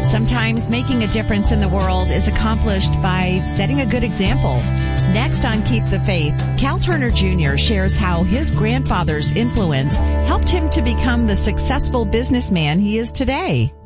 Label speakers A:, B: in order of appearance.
A: Sometimes making a difference in the world is accomplished by setting a good example. Next on Keep the Faith, Cal Turner Jr. shares how his grandfather's influence helped him to become the successful businessman he is today.